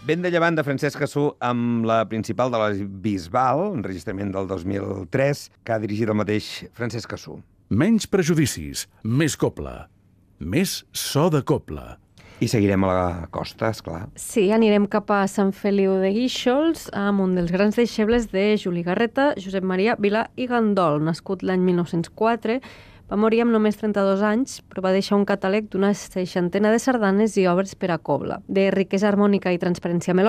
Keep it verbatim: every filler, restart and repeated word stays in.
Vent de llevant de Francesc Cassú amb la principal de la Bisbal, enregistrament del dos mil tres, que ha dirigit el mateix Francesc Cassú. Menys prejudicis, més copla, més so de copla. I seguirem a la costa, esclar. Sí, anirem cap a Sant Feliu de Guíxols amb un dels grans deixebles de Juli Garreta, Josep Maria Vilà i Gandol, nascut l'any mil nou-cents quatre. Va morir amb només trenta-dos anys, però va deixar un catàleg d'una seixantena de sardanes i obres per a cobla, de riquesa harmònica i transparència melòdica,